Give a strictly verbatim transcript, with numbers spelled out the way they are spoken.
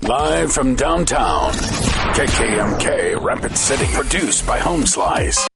Live from downtown, K K M K Rapid City. Produced by Home Slice.